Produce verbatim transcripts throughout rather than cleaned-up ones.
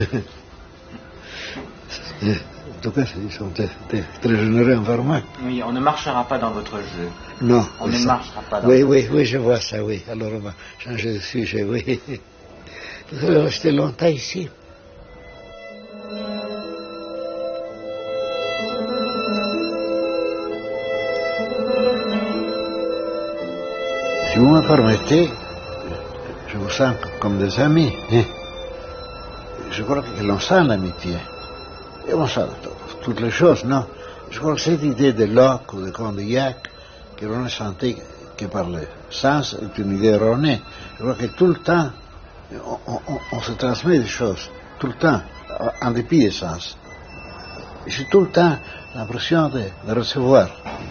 En tout cas, ils sont très, très, très généreux envers moi. Oui, on ne marchera pas dans votre jeu. Non. On ne ça. marchera pas dans oui, votre oui, jeu. Oui, je vois ça, oui. Alors on va changer de sujet, oui. Vous allez rester longtemps ici. Si vous me permettez, je vous sens comme des amis. Hein. Je crois que l'on sent l'amitié. Et on sent toutes les choses, non? Je crois que cette idée de Locke ou de Condillac, que l'on ne sentait que par le sens, est une idée erronée. Je crois que tout le temps, on, on, on se transmet des choses, tout le temps, en dépit des sens. J'ai tout le temps l'impression de, de recevoir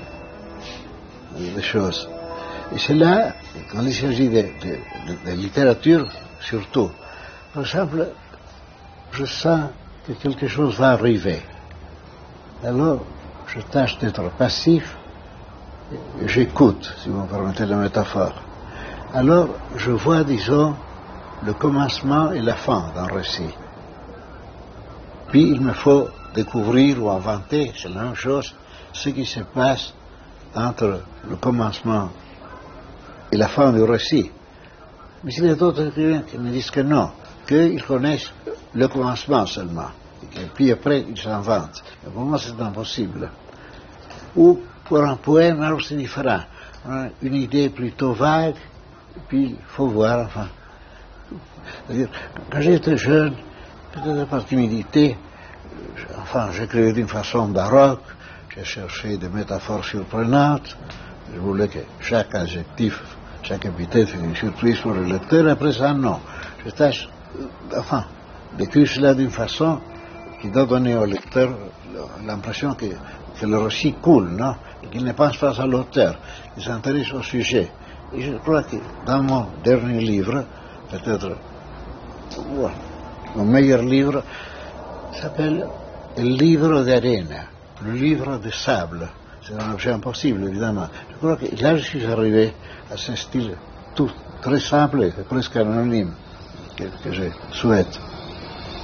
des choses. Et c'est là, quand il s'agit de, de, de, de littérature, surtout. Par exemple, je sens que quelque chose va arriver. Alors, je tâche d'être passif, et j'écoute, si vous me permettez la métaphore. Alors, je vois, disons, le commencement et la fin d'un récit. Puis, il me faut découvrir ou inventer, c'est la même chose, ce qui se passe entre le commencement et la fin du récit. Mais il y a d'autres écrivains qui me disent que non, qu'ils connaissent le commencement seulement, et puis après ils s'inventent. Mais pour moi c'est impossible. Ou pour un poème, alors c'est différent. On a une idée plutôt vague, et puis il faut voir, enfin. C'est-à-dire, quand j'étais jeune, peut-être par timidité, enfin j'écrivais d'une façon baroque, j'ai cherché des métaphores surprenantes, je voulais que chaque adjectif, chaque épithète fût une surprise pour le lecteur. Après ça, non. Je tâche, enfin, d'écrire cela d'une façon qui doit donner au lecteur l'impression que, que le récit coule, non? Et qu'il ne pense pas à l'auteur, qu'il s'intéresse au sujet. Et je crois que dans mon dernier livre, peut-être, ouais, mon meilleur livre, s'appelle Le livre d'arena, le livre de sable. C'est un objet impossible, évidemment. Je crois que là, je suis arrivé à ce style tout très simple et presque anonyme que, que je souhaite.